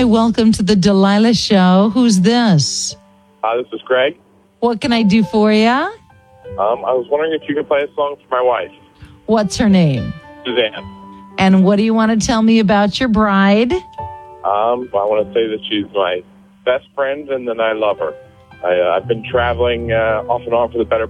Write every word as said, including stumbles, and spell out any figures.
Hi, welcome to the Delilah Show. Who's this? Uh, this is Greg. What can I do for you? Um, I was wondering if you could play a song for my wife, What's her name? Suzanne. And what do you want to tell me about your bride? Um, I want to say that she's my best friend and that I love her. I, uh, I've been traveling uh, off and on for the better